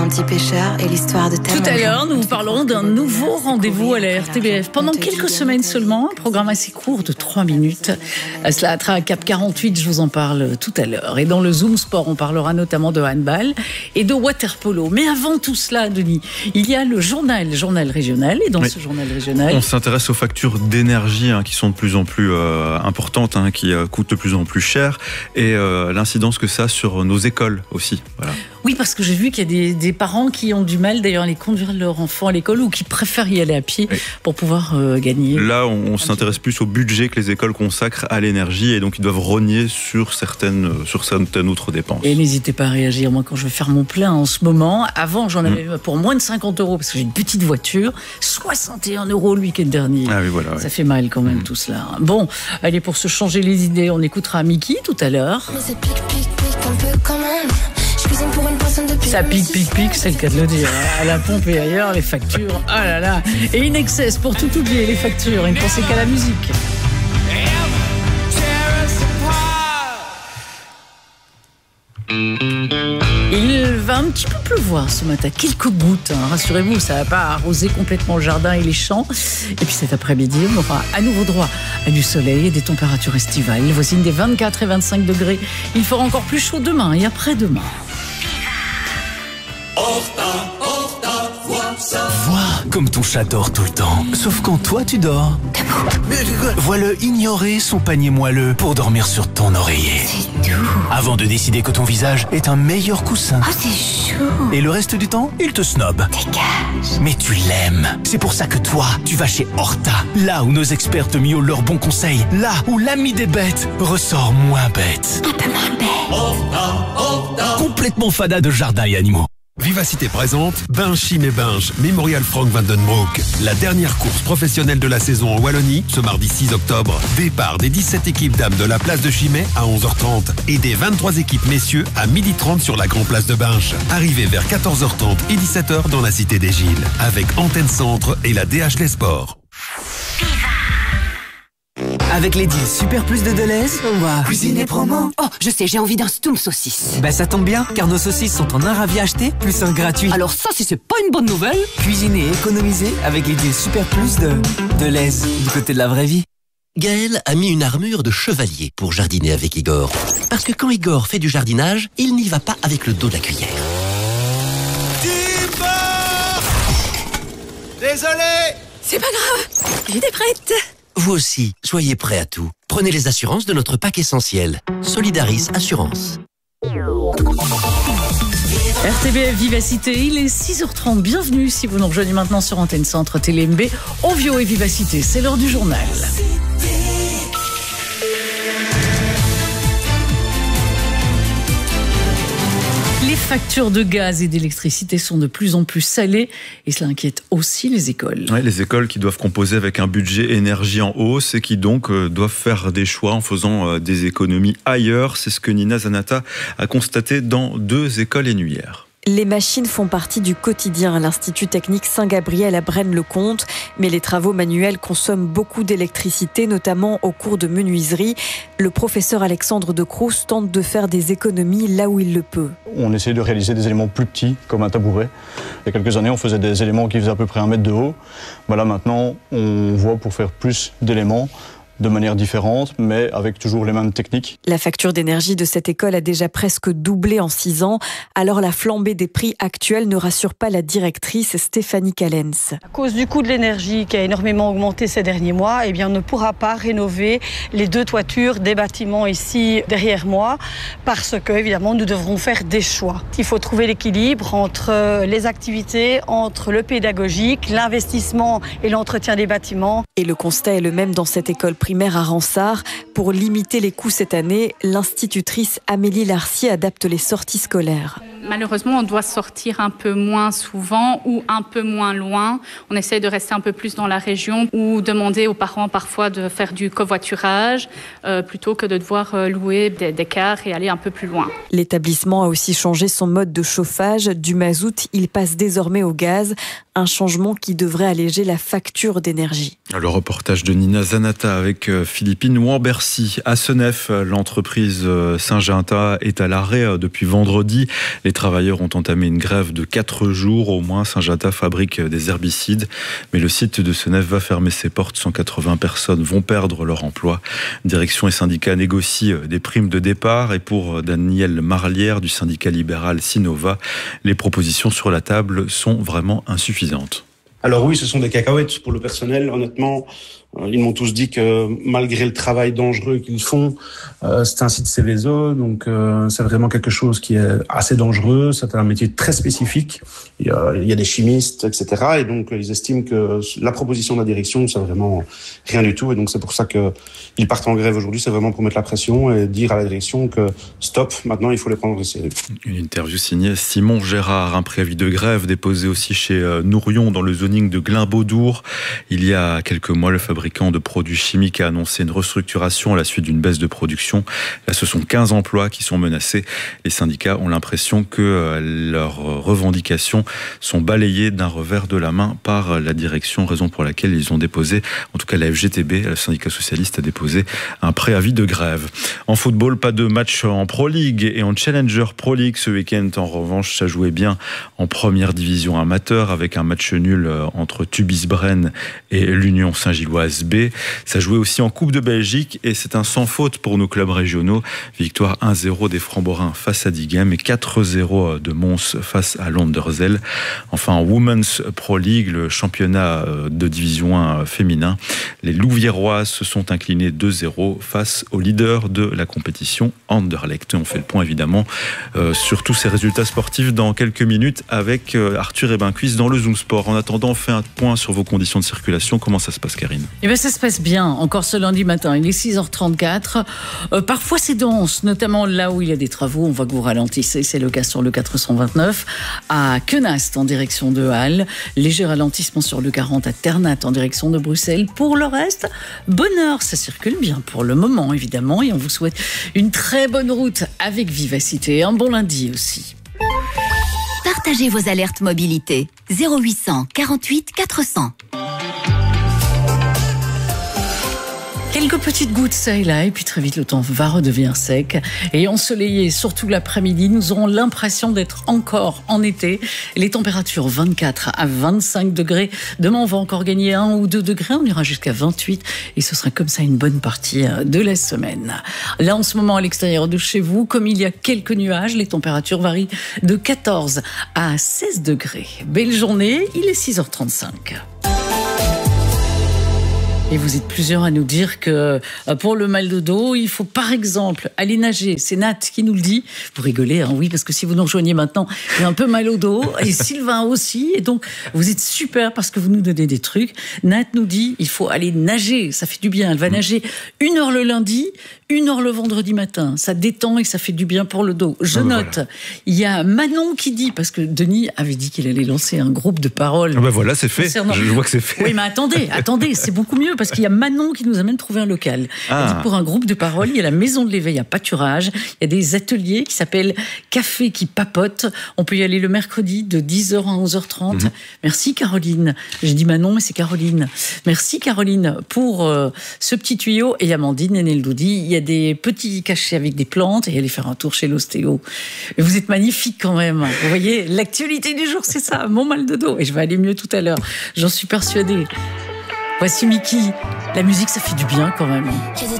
un petit pêcheur et l'histoire de tellement. Tout à l'heure, nous vous parlerons d'un nouveau rendez-vous à la RTBF. Pendant quelques semaines seulement, un programme assez court de 3 minutes. Cela attrape à Cap 48, je vous en parle tout à l'heure. Et dans le Zoom Sport, on parlera notamment de handball et de waterpolo. Mais avant tout cela, Denis, il y a le journal régional. Et dans ce journal régional, on s'intéresse aux factures d'énergie qui sont de plus en plus importantes, qui coûtent de plus en plus cher, et l'incidence que ça a sur nos écoles aussi. Voilà. Oui, parce que j'ai vu qu'il y a des parents qui ont du mal d'ailleurs à aller conduire leur enfant à l'école ou qui préfèrent y aller à pied pour pouvoir gagner. Là, on s'intéresse plus au budget que les écoles consacrent à l'énergie, et donc ils doivent rogner sur certaines autres dépenses. Et n'hésitez pas à réagir. Moi, quand je vais faire mon plein en ce moment, avant j'en avais pour moins de 50 € parce que j'ai une petite voiture, 61 € le week-end dernier. Ah oui, voilà. Ça fait mal quand même tout cela. Bon, allez, pour se changer les idées, on écoutera Mickey tout à l'heure. Mais ça pique un peu quand même. Ça pique, c'est le cas de le dire. À la pompe et ailleurs, les factures, ah là là. Et In Excess pour tout oublier, les factures, et ne pensez qu'à la musique. Il va un petit peu pleuvoir ce matin, quelques gouttes, rassurez-vous, ça ne va pas arroser complètement le jardin et les champs. Et puis cet après-midi, on aura à nouveau droit à du soleil et des températures estivales. Voici des 24 et 25 degrés. Il fera encore plus chaud demain et après-demain. Vois comme ton chat dort tout le temps, sauf quand toi tu dors. Vois-le ignorer son panier moelleux pour dormir sur ton oreiller. C'est doux. Avant de décider que ton visage est un meilleur coussin. Oh, c'est chaud. Et le reste du temps, il te snob. Dégage. Mais tu l'aimes. C'est pour ça que toi, tu vas chez Horta. Là où nos experts te miaulent leurs bons conseils. Là où l'ami des bêtes ressort moins bête. Un peu moins bête. Complètement fada de jardin et animaux. Vivacité présente Binge Chim et Binge Memorial Frank van den Broek. La dernière course professionnelle de la saison en Wallonie, ce mardi 6 octobre. Départ des 17 équipes dames de la place de Chimay à 11h30 et des 23 équipes messieurs à 12h30 sur la grande place de Binge. Arrivée vers 14h30 et 17h dans la cité des Gilles avec Antenne Centre et la DH Les Sports. Avec les deals Super Plus de Deleuze, on va cuisiner promo. Oh, je sais, j'ai envie d'un Stoom saucisse. Bah ça tombe bien, car nos saucisses sont en un ravi acheté, plus un gratuit. Alors ça, si c'est pas une bonne nouvelle. Cuisiner et économiser avec les deals Super Plus de Deleuze, du côté de la vraie vie. Gaël a mis une armure de chevalier pour jardiner avec Igor. Parce que quand Igor fait du jardinage, il n'y va pas avec le dos de la cuillère. Désolé. C'est pas grave, j'étais prête. Vous aussi, soyez prêts à tout. Prenez les assurances de notre pack essentiel. Solidaris Assurance. RTBF Vivacité, il est 6h30. Bienvenue si vous nous rejoignez maintenant sur Antenne Centre TLMB. Ovio et Vivacité, c'est l'heure du journal. Les factures de gaz et d'électricité sont de plus en plus salées et cela inquiète aussi les écoles. Oui, les écoles qui doivent composer avec un budget énergie en hausse et qui donc doivent faire des choix en faisant des économies ailleurs. C'est ce que Nina Zanata a constaté dans 2 écoles énuyères. Les machines font partie du quotidien à l'Institut technique Saint-Gabriel à Braine-le-Comte, mais les travaux manuels consomment beaucoup d'électricité, notamment au cours de menuiserie. Le professeur Alexandre de Crous tente de faire des économies là où il le peut. On essaie de réaliser des éléments plus petits, comme un tabouret. Il y a quelques années, on faisait des éléments qui faisaient à peu près 1 mètre de haut. Voilà, maintenant, on voit pour faire plus d'éléments, de manière différente, mais avec toujours les mêmes techniques. La facture d'énergie de cette école a déjà presque doublé en 6 ans. Alors la flambée des prix actuels ne rassure pas la directrice Stéphanie Callens. À cause du coût de l'énergie qui a énormément augmenté ces derniers mois, eh bien, on ne pourra pas rénover les 2 toitures des bâtiments ici derrière moi parce que, évidemment, nous devrons faire des choix. Il faut trouver l'équilibre entre les activités, entre le pédagogique, l'investissement et l'entretien des bâtiments. Et le constat est le même dans cette école primaire à Ransart. Pour limiter les coûts cette année, l'institutrice Amélie Larcier adapte les sorties scolaires. Malheureusement, on doit sortir un peu moins souvent ou un peu moins loin. On essaie de rester un peu plus dans la région ou demander aux parents parfois de faire du covoiturage plutôt que de devoir louer des cars et aller un peu plus loin. L'établissement a aussi changé son mode de chauffage. Du mazout, il passe désormais au gaz. Un changement qui devrait alléger la facture d'énergie. Le reportage de Nina Zanata avec avec Philippine Wambercy. À Senef, l'entreprise Syngenta est à l'arrêt depuis vendredi. Les travailleurs ont entamé une grève de 4 jours. Au moins, Syngenta fabrique des herbicides. Mais le site de Senef va fermer ses portes. 180 personnes vont perdre leur emploi. Direction et syndicats négocient des primes de départ. Et pour Daniel Marlière du syndicat libéral Sinova, les propositions sur la table sont vraiment insuffisantes. Alors oui, ce sont des cacahuètes pour le personnel. Honnêtement, ils m'ont tous dit que malgré le travail dangereux qu'ils font, c'est un site Céveso, donc c'est vraiment quelque chose qui est assez dangereux. C'est un métier très spécifique. Il y a des chimistes, etc. Et donc ils estiment que la proposition de la direction, c'est vraiment rien du tout. Et donc c'est pour ça qu'ils partent en grève aujourd'hui. C'est vraiment pour mettre la pression et dire à la direction que stop, maintenant il faut les prendre au sérieux. Une interview signée Simon Gérard. Un préavis de grève déposé aussi chez Nourion dans le zoning de Glaimbaudour. Il y a quelques mois, le fabricant de produits chimiques a annoncé une restructuration à la suite d'une baisse de production. Là, ce sont 15 emplois qui sont menacés. Les syndicats ont l'impression que leurs revendications sont balayées d'un revers de la main par la direction, raison pour laquelle ils ont déposé, en tout cas la FGTB, le syndicat socialiste, a déposé un préavis de grève. En football, pas de match en Pro League et en Challenger Pro League ce week-end. En revanche, ça jouait bien en première division amateur avec un match nul entre Tubis-Brennes et l'Union Saint-Gilloise B. Ça jouait aussi en Coupe de Belgique et c'est un sans faute pour nos clubs régionaux. Victoire 1-0 des Framborins face à Diegem et 4-0 de Mons face à Londerzeel. Enfin, en Women's Pro League, le championnat de division 1 féminin, les Louviéroises se sont inclinés 2-0 face au leader de la compétition, Anderlecht. On fait le point évidemment sur tous ces résultats sportifs dans quelques minutes avec Arthur Ebencuis dans le Zoom Sport. En attendant, on fait un point sur vos conditions de circulation. Comment ça se passe, Karine ? Eh bien, ça se passe bien. Encore ce lundi matin, il est 6h34. Parfois, c'est dense, notamment là où il y a des travaux. On voit que vous ralentissez. C'est le cas sur le 429 à Quenast en direction de Halle. Léger ralentissement sur le 40 à Ternat en direction de Bruxelles. Pour le reste, bonne heure. Ça circule bien pour le moment, évidemment. Et on vous souhaite une très bonne route avec vivacité. Un bon lundi aussi. Partagez vos alertes mobilité. 0800 48 400. Quelques petites gouttes ça et là, et puis très vite le temps va redevenir sec et ensoleillé, surtout l'après-midi. Nous aurons l'impression d'être encore en été. Les températures 24 à 25 degrés. Demain, on va encore gagner 1 ou 2 degrés. On ira jusqu'à 28 et ce sera comme ça une bonne partie de la semaine. Là, en ce moment, à l'extérieur de chez vous, comme il y a quelques nuages, les températures varient de 14 à 16 degrés. Belle journée, il est 6h35. Et vous êtes plusieurs à nous dire que pour le mal de dos, il faut par exemple aller nager. C'est Nat qui nous le dit. Vous rigolez, hein, oui, parce que si vous nous rejoignez maintenant, il y a un peu mal au dos. Et Sylvain aussi. Et donc, vous êtes super parce que vous nous donnez des trucs. Nat nous dit, il faut aller nager. Ça fait du bien. Elle va nager 1 heure le lundi, 1 heure le vendredi matin. Ça détend et ça fait du bien pour le dos. Je note. Voilà. Il y a Manon qui dit, parce que Denis avait dit qu'il allait lancer un groupe de paroles. Ah ben voilà, c'est fait. Je vois que c'est fait. Oui, mais attendez, c'est beaucoup mieux parce qu'il y a Manon qui nous amène trouver un local. Elle dit pour un groupe de paroles, il y a la maison de l'éveil à Pâturage. Il y a des ateliers qui s'appellent Café qui papote. On peut y aller le mercredi de 10h à 11h30. Merci Caroline. J'ai dit Manon, mais c'est Caroline. Merci Caroline pour ce petit tuyau. Et Amandine Neneldoudi, il y a des petits cachets avec des plantes et aller faire un tour chez l'ostéo. Et vous êtes magnifique quand même. Vous voyez, l'actualité du jour, c'est ça, mon mal de dos. Et je vais aller mieux tout à l'heure. J'en suis persuadée. Voici Mickey. La musique, ça fait du bien quand même.